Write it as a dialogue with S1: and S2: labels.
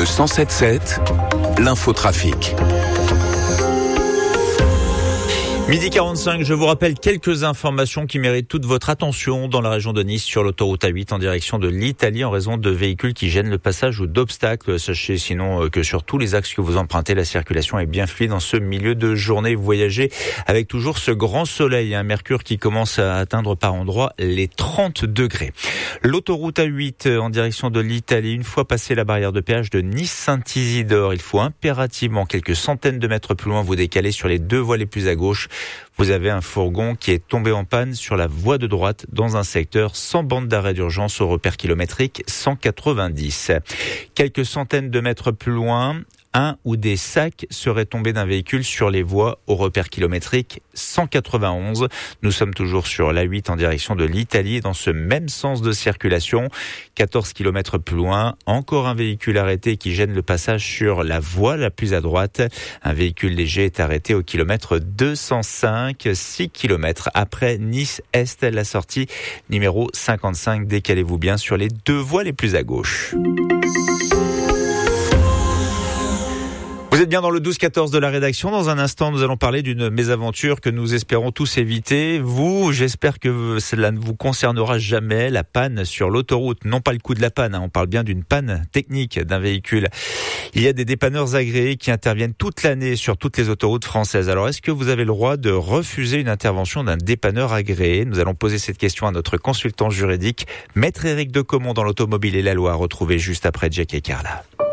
S1: Le 107.7, l'infotrafic.
S2: Midi 45, je vous rappelle quelques informations qui méritent toute votre attention dans la région de Nice sur l'autoroute A8 en direction de l'Italie en raison de véhicules qui gênent le passage ou d'obstacles. Sachez sinon que sur tous les axes que vous empruntez, la circulation est bien fluide en ce milieu de journée. Vous voyagez avec toujours ce grand soleil, un mercure qui commence à atteindre par endroits les 30 degrés. L'autoroute A8 en direction de l'Italie, une fois passé la barrière de péage de Nice-Saint-Isidore, il faut impérativement quelques centaines de mètres plus loin vous décaler sur les deux voies les plus à gauche. Vous avez un fourgon qui est tombé en panne sur la voie de droite dans un secteur sans bande d'arrêt d'urgence au repère kilométrique 190. Quelques centaines de mètres plus loin, un ou des sacs seraient tombés d'un véhicule sur les voies au repère kilométrique 191. Nous sommes toujours sur l'A8 en direction de l'Italie dans ce même sens de circulation. 14 km plus loin, encore un véhicule arrêté qui gêne le passage sur la voie la plus à droite. Un véhicule léger est arrêté au kilomètre 205, 6 km après Nice-Est, la sortie numéro 55. Décalez-vous bien sur les deux voies les plus à gauche. Vous êtes bien dans le 12-14 de la rédaction. Dans un instant, nous allons parler d'une mésaventure que nous espérons tous éviter. Vous, j'espère que cela ne vous concernera jamais, la panne sur l'autoroute. Non pas le coup de la panne, on parle bien d'une panne technique d'un véhicule. Il y a des dépanneurs agréés qui interviennent toute l'année sur toutes les autoroutes françaises. Alors, est-ce que vous avez le droit de refuser une intervention d'un dépanneur agréé ? Nous allons poser cette question à notre consultant juridique, Maître Éric Decomont dans l'automobile et la loi, retrouvé juste après Jack et Carla.